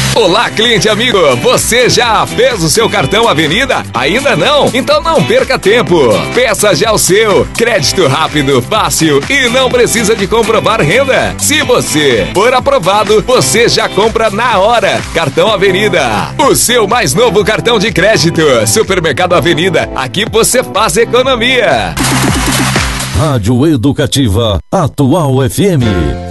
Olá, cliente amigo, você já fez o seu cartão Avenida? Ainda não? Então não perca tempo. Peça já o seu. Crédito rápido, fácil e não precisa de comprovar renda. Se você for aprovado, você já compra na hora. Cartão Avenida, o seu mais novo cartão de crédito. Supermercado Avenida, aqui você faz economia. Rádio Educativa Atual FM.